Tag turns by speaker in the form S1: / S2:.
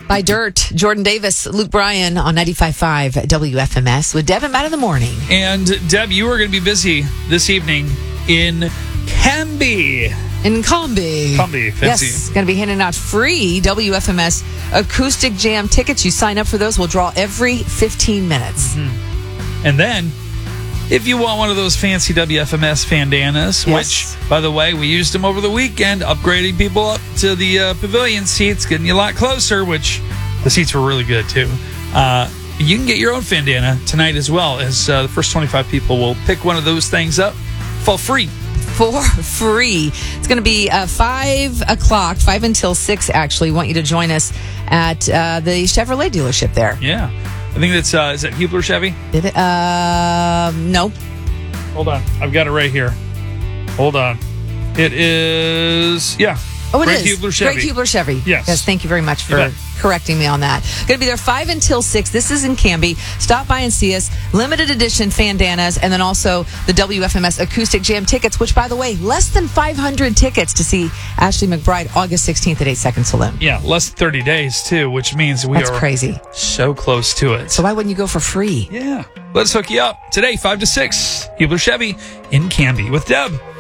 S1: by Dirt. Jordan Davis, Luke Bryan on 95.5 WFMS with Deb and Matt in the morning.
S2: And Deb, you are going to be busy this evening in Canby.
S1: In Combi.
S2: Combi, fancy.
S1: Yes, going to be handing out free WFMS Acoustic Jam tickets. You sign up for those. We'll draw every 15 minutes.
S2: Mm-hmm. And then, if you want one of those fancy WFMS fandanas, which, by the way, we used them over the weekend, upgrading people up to the pavilion seats, getting you a lot closer, which the seats were really good, too. You can get your own fandana tonight as well, as the first 25 people will pick one of those things up for free.
S1: For free. It's going to be 5 o'clock, 5 until 6, actually. Want you to join us at the Chevrolet dealership there.
S2: Yeah. I think that's, is that Hubler Chevy?
S1: No.
S2: Hold on. I've got it right here. Hold on. It is, yeah.
S1: Oh, it
S2: Greg
S1: is.
S2: Hubler Chevy.
S1: Greg Hubler Chevy.
S2: Yes.
S1: Thank you very much for correcting me on that. Going to be there 5 until 6. This is in Canby. Stop by and see us. Limited edition fandanas, and then also the WFMS Acoustic Jam tickets, which, by the way, less than 500 tickets to see Ashley McBryde August 16th at 8 Second Saloon.
S2: Yeah, less than 30 days, too, which means
S1: That's crazy.
S2: So close to it.
S1: So why wouldn't you go for free?
S2: Yeah. Let's hook you up today, 5 to 6. Hubler Chevy in Canby with Deb.